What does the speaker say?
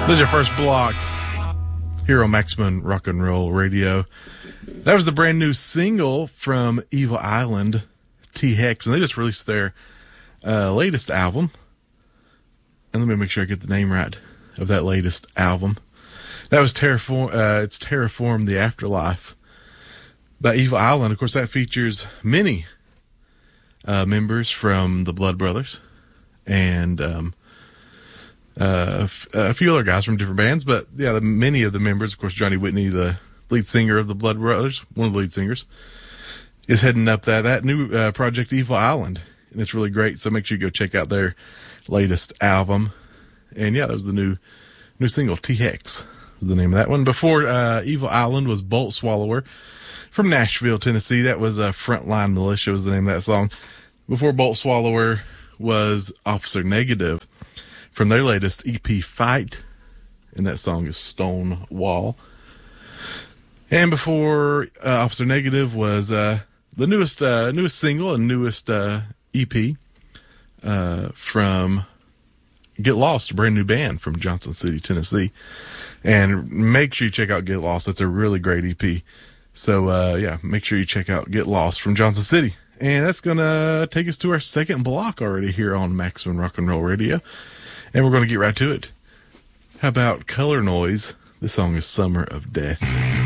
This is your first block here on Maximum Rock and Roll Radio. That was the brand new single from Evil Island, T-Hex, and they just released their latest album. And let me make sure I get the name right of that latest album. That was it's Terraform the Afterlife by Evil Island. Of course, that features many members from the Blood Brothers and a few other guys from different bands. But yeah, many of the members, of course, Johnny Whitney, the lead singer of the Blood Brothers, one of the lead singers, is heading up that new project, Evil Island. And it's really great. So make sure you go check out their latest album. And yeah, that was the new single, T-Hex was the name of that one. Before Evil Island was Bolt Swallower from Nashville, Tennessee. That was Frontline Militia was the name of that song. Before Bolt Swallower was Officer Negative from their latest EP, Fight. And that song is Stonewall. And before Officer Negative was the newest single and newest EP from Get Lost, a brand new band from Johnson City, Tennessee. And make sure you check out Get Lost. That's a really great EP. So, yeah, make sure you check out Get Lost from Johnson City. And that's going to take us to our second block already here on Maximum Rock and Roll Radio. And we're going to get right to it. How about Color Noise? This song is Summer of Death.